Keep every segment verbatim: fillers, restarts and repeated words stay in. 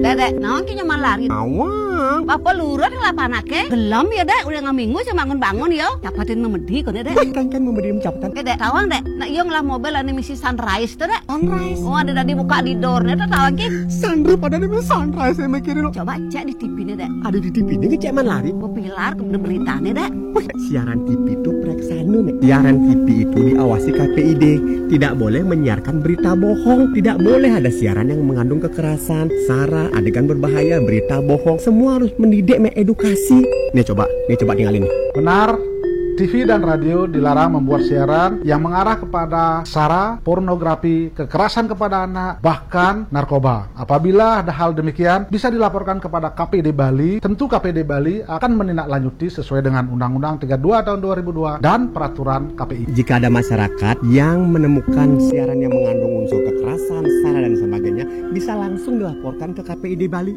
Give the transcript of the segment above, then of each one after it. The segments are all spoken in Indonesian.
Dek, naon ki nyaman lari? Awang. Bapak lurah lah panake. Gelam ya Dek, udah ngaminggu sama bangun-bangun ya. Capatin memedi kon Dek. Kan kan memberi capatan. Eh Dek, tawang Dek. Nah iya ngelah mobil ane misi sunrise tuh Dek. Sunrise. Oh ada tadi buka di doornya tuh tawang ki. Sandra pada nih sunrise saya mikirin. Coba cek di T V nih Dek. Ada di T V ini ngecek man lari. Oh pilar ke berita nih Dek. Wih, siaran T V itu preksana nih. Siaran T V itu diawasi K P I D. Tidak boleh menyiarkan berita bohong. Tidak boleh ada siaran yang mengandung kekerasan, sara, adegan berbahaya, berita bohong. Semua harus mendidik, mengedukasi. Nih coba, nih coba tinggalin nih. Benar, T V dan radio dilarang membuat siaran yang mengarah kepada sara, pornografi, kekerasan kepada anak, bahkan narkoba. Apabila ada hal demikian, bisa dilaporkan kepada K P I D Bali. Tentu K P I D Bali akan menindaklanjuti sesuai dengan Undang-Undang tiga puluh dua tahun dua ribu dua dan peraturan K P I. Jika ada masyarakat yang menemukan siaran yang mengandung unsur kekerasan, sara dan sebagainya, bisa langsung dilaporkan ke K P I D Bali.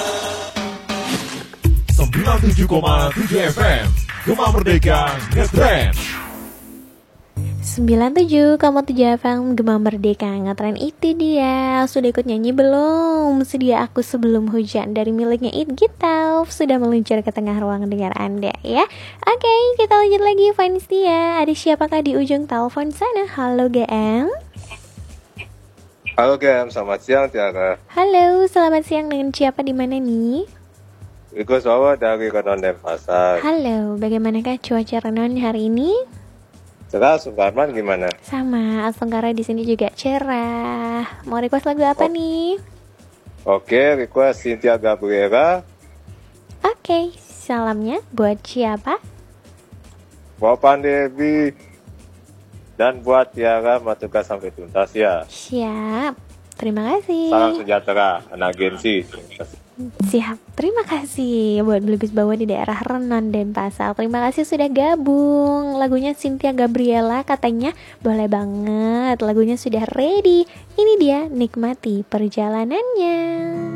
sembilan puluh tujuh koma tujuh F M Gema Merdeka Ngetrend. sembilan puluh tujuh koma tujuh F M Gema Merdeka Ngetrend itu dia. Sudah ikut nyanyi belum? Sedia aku sebelum hujan dari miliknya It Gitauf sudah meluncur ke tengah ruang dengar Anda ya. Oke, kita lanjut lagi. Vanistia, ada siapakah di ujung telepon sana? Halo G M. Halo G M, selamat siang Tiara. Halo, selamat siang, dengan siapa di mana nih? Riko Sawa dari Renon Denpasar. Halo, bagaimanakah cuaca Renon hari ini? Cerah, Sukarman gimana? Sama, Aslenggara di sini juga cerah. Mau request lagu apa oh. nih? Oke, request Cynthia Gabriela. Oke, salamnya buat siapa? Buat Pandevi. Dan buat Tiara Matuka sampai tuntas ya. Siap, terima kasih. Salam sejahtera, anak Gensi. Siap, terima kasih buat Belibis Bawah di daerah Renon Denpasar. Terima kasih sudah gabung. Lagunya Cynthia Gabriela katanya boleh banget. Lagunya sudah ready. Ini dia, nikmati perjalanannya.